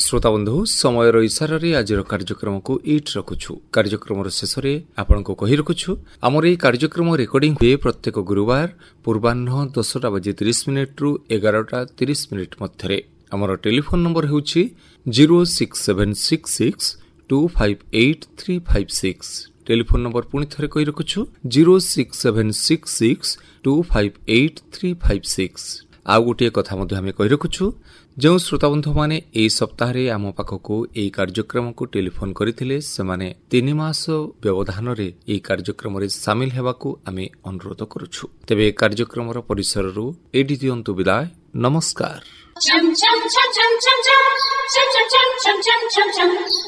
श्रोता बंधु समय इशारे आज कार्यक्रम को इट रखुछु। कार्यक्रम शेष में आपण को कही रखुछु आमर ये कार्यक्रम रेकर्डिंग हुए प्रत्येक गुरुवार पूर्वाह्न 10:30 रु 11:30 मध्य। आमर टेलीफोन नंबर होउछि 06766258356। टेलीफोन नंबर पुणी थरे कही रखुछु 06766258356। आउ गोटे कथा मध्य आम कही रखुछु जो श्रोताबंधु माने एई सप्ताह रे आम पाखको एई कार्यक्रम को टेलीफोन करथिले सेमाने 3 मास व्यवधान रे एई कार्यक्रम रे शामिल हेबाकू आमे अनुरोध करूछु। तेबे कार्यक्रम रो परिसर रु एडी दियंतु विदाय। नमस्कार। चम चम चम चम चम चम चम चम चम चम चम चम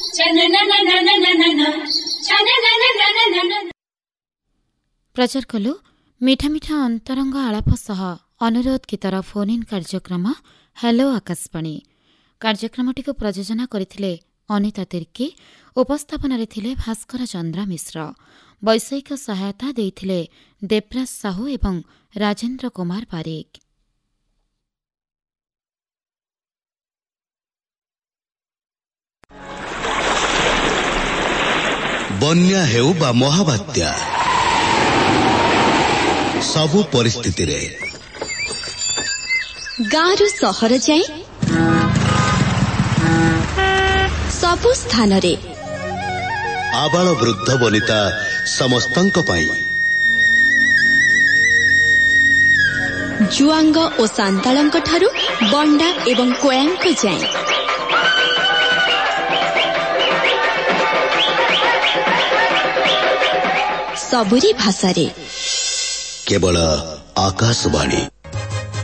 चम प्रचार कलु मीठा मीठा अंतरंग आलाप सह अनुरोध गीतर फोन इन कार्यक्रम हेलो आकाशवाणी। कार्यक्रमटी को प्रयोजना करथिले अनिता तिर्की। उपस्थापन थिले भास्कर चंद्र मिश्र। वैषयिक सहायता देथिले देवराज साहू एवं राजेंद्र कुमार पारिक। बन्या हेउ बा महाबात्या सबु परिस्थिति रे गाँरु सहर जाए सबु स्थान रे आबाल वृद्ध वनिता समस्तंक पाई जुआंग और सांतालंक ठारू बंडा एवं कोयांक जाए सबुरी भाषा रे केवल आकाशवाणी।